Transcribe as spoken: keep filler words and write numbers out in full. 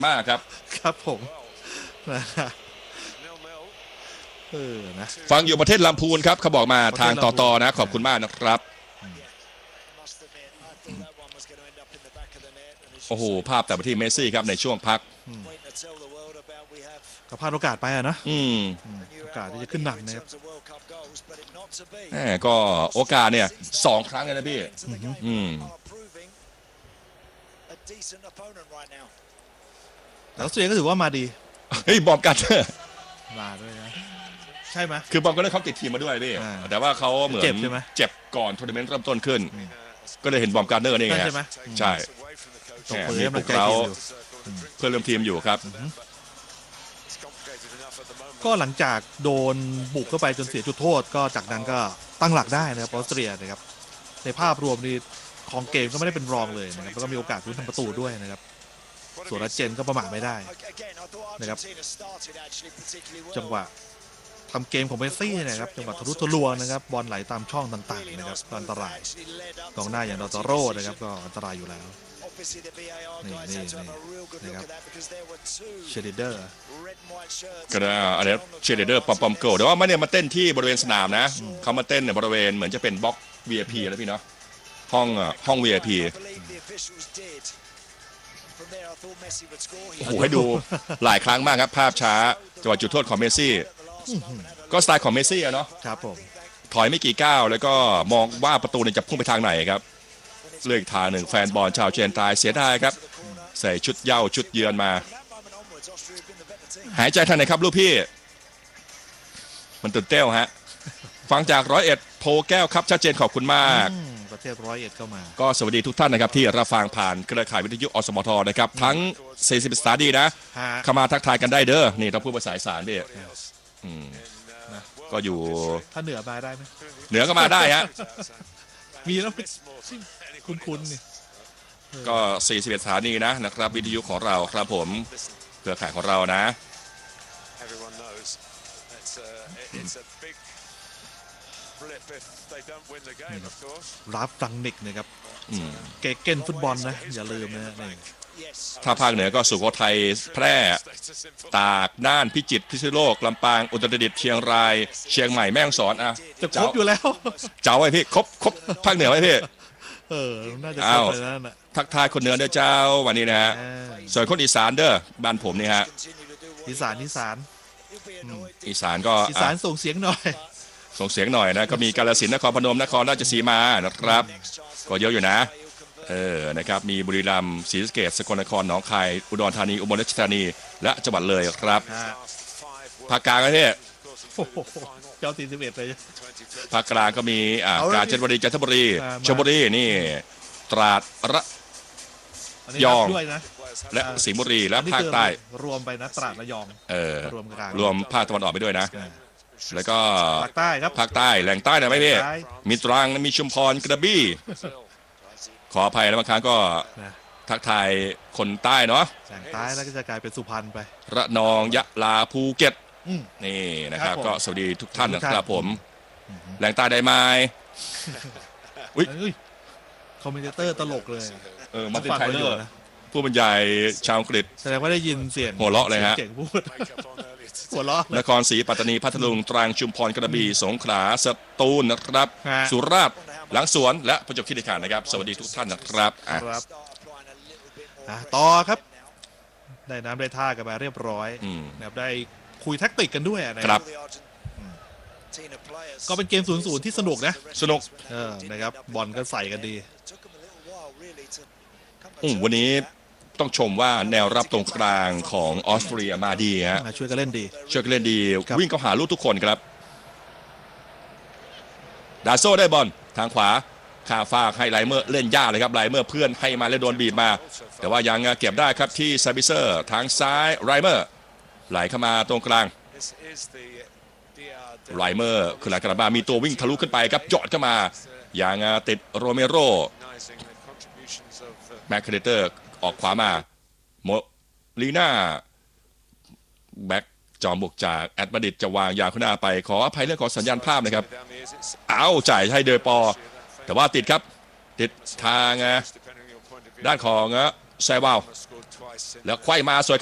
มากครับครับผมนะเออนะฟังอยู่ประเทศลำพูนครับเขาบอกมาทางต่อต่อนะขอบคุณมากนะครับโอ้โหภาพแต่ไปที่เมสซี่ครับในช่วงพักก็พลาดโอกาสไปอะนะอืมโอกาสที่จะขึ้นนำนะครับแหมก็โอกาสเนี่ยสองครั้งเลยนะพี่อืมแต่ออสเตรเลียก็ถือว่ามาดีเฮ้ยบอมกันเตอร์มาด้วยนะใช่ไหมคือบอมกันเตอร์เขาติดทีมมาด้วยพี่แต่ว่าเขาเหมือนเจ็บก่อนทัวร์นาเมนต์เริ่มต้นขึ้นก็เลยเห็นบอมกันเตอร์นี่ไงใช่แหมมีพวกเราเพื่อนร่วมทีมอยู่ครับก็หลังจากโดนบุกเข้าไปจนเสียจุดโทษก็จากนั้นก็ตั้งหลักได้นะครับออสเตรียนะครับในภาพรวมนี่ของเกมก็ไม่ได้เป็นรองเลยนะครับแล้วก็มีโอกาสลุ้นทำประตูด้วยนะครับส่วนรัสเจนก็ประมาทไม่ได้นะครับจังหวะทำเกมของเมสซี่นะครับจังหวะทะลุทะลวงนะครับบอลไหลตามช่องต่างๆนะครับอันตรายกองหน้าอย่างดอตโร่นะครับก็อันตรายอยู่แล้วนี่นี่นี่นะครับเชเดเดอร์ก็ได้อันนี้เชเดเดอร์ปอมปอมโกแต่ว่าไม่เนี่ยมาเต้นที่บริเวณสนามนะเขามาเต้นในบริเวณเหมือนจะเป็นบล็อก วี ไอ พี แล้วพี่เนาะห้องห้อง วี ไอ พี โอ้โหให้ดูหลายครั้งมากครับภาพช้าจังหวะจุดโทษของเมสซี่ก็สไตล์ของเมสซี่อะเนาะครับผมถอยไม่กี่ก้าวแล้วก็มองว่าประตูเนี่ยจะพุ่งไปทางไหนครับเลือกทางหนึ่งแฟนบอลชาวเจนตายเสียดายครับใส่ชุดเย้าชุดเยือนมาหายใจทันไหนครับลูกพี่มันตื่นเต้นฮะฟังจากร้อยเอ็ดโพแก้วครับชัดเจนขอบคุณมากประเทศร้อยเอ็ดเข้ามาก็สวัสดีทุกท่านนะครับที่รับฟังผ่านเครือข่ายวิทยุอสมทนะครับทั้งสี่สิบสถานีนะเข้ามาทักทายกันได้เด้อนี่เราพูดภาษาอีสานพี่ก็อยู่ถ้าเหนือมาได้ไหมเหนือก็มาได้ฮะมีแล้วคุ้นๆนี่ก็สี่สิบเอ็ดสถานีนะนะครับวิทยุของเราครับผมเครือข่ายของเรานะรับฟังนิกนะครับเกเก้นฟุตบอลนะอย่าลืมนะถ้าภาคเหนือก็สุโขทัยแพร่ตากน่านพิจิตรพิษณุโลกลำปางอุตรดิตถ์เชียงรายเชียงใหม่แม่ฮ่องสอนอ่ะจะครบอยู่แล้วเจ้าไว้พี่ครบครบภาคเหนือไว้พี่เออน่าจะครบเลยนั่นน่ะทักทายคนเหนือเด้อเจ้าวันนี้นะฮะส่วนคนอีสานเด้อบ้านผมนี่ฮะอีสานอีสานอีสานก็อีสานส่งเสียงหน่อยส่งเสียงหน่อยนะก็มีกาฬสินธุ์นครพนมนครราชสีมานะครับก็เยอะอยู่นะเออนะครับมีบุรีรัมย์ศรีสะเกษสกลนครหนองคายอุดรธานีอุบลราชธานีและจังหวัดเลยครับภาคกลางประเทศเจ้าสี่สิบเอ็ดเลยภาคกลางก็มีอ่ากาญจนบุรีจันทบุรีชลบุรีนี่ตราดระยองและสิงห์บุรีและภาคใต้รวมไปนะตราดระยองเออรวมกลางรวมภาคตะวันออกไปด้วยนะแล้วก็ภาคใต้ครับภาคใต้แหล่งใต้นะไม่พี่มีตรังมีชุมพรกระบี่ขออภัยแล้วบางครั้งก็ทักทายคนใต้เนาะแหล่งใต้แล้วก็จะกลายเป็นสุพรรณไประนองยะลาภูเก็ตนี่นะครับก็สวัสดีทุกท่านนะครับผมแหล่งใต้ได้ไหมอุ้ยคอมเมนเตอร์ตลกเลยเออมาเป็นไทเลอร์ผู้บรรยายชาวอังกฤษแสดงว่าได้ยินเสียงหัวเราะเลยฮะเก่งพูดหัวเราะนครศรีปัตตานีพัทลุงตรังชุมพรกระบี่สงขลาสตูลนะครับสุราษฎร์หลังสวนและประจวบคีรีขันธ์นะครับสวัสดีทุกท่านนะครับครับต่อครับได้น้ำได้ท่ากันมาเรียบร้อยนะครับได้คุยแท็กติกกันด้วยนะครับก็เป็นเกมศูนย์ศูนย์ที่สนุกนะสนุกเออนะครับบอลก็ใส่กันดีวันนี้ต้องชมว่าแนวรับตรงกลางของออสเตรียมาดีฮะช่วยกันเล่นดีช่วยกันเล่นดีวิ่งเข้าหาลูกทุกคนครับดาโซ่ได้บอลทางขวาข้าฟากให้ไลเมอร์เล่นยากเลยครับไลเมอร์เพื่อนให้มาแล้วโดนบีบมาแต่ว่ายังเก็บได้ครับที่ซาบิเซอร์ทางซ้ายไลเมอร์ไหลเข้ามาตรงกลางไลเมอร์คือหลังกระบามีตัววิ่งทะลุขึ้นไปครับจอดเข้ามาอย่างติดโรเมโรแม็กเคเดเตอร์ออกขวามาโมลีน่าแบ็กจอมบุกจากแอตมาดริดจะวางยาวขึ้นหน้าไปขออภัยเรื่องของสัญญาณภาพนะครับเอาจ่ายให้เดอปอแต่ว่าติดครับติดทางด้านของแซวาลแล้วไขว้มาสวย